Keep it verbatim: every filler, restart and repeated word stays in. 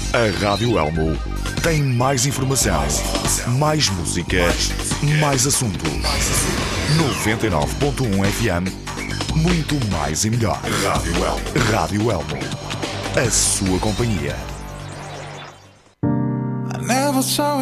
A Rádio Elmo tem mais informação, mais música, mais assuntos. noventa e nove ponto um F M, muito mais e melhor. Rádio Elmo. Rádio Elmo, a sua companhia. I never saw